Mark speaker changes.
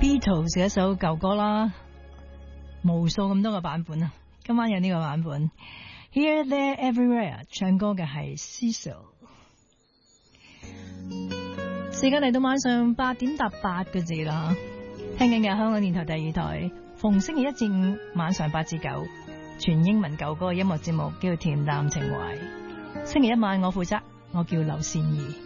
Speaker 1: Beatles 嘅一首舊歌啦，無數咁多個版本啊！今晚有呢個版本 Here, There, Everywhere， 唱歌嘅係 Cecil。時間嚟到晚上8點搭8個字啦，聽緊嘅香港電台第2台，逢星期1至5晚上8至9，全英文舊歌嘅音樂節目叫《恬淡情懷》。星期一晚我負責，我叫劉善儀。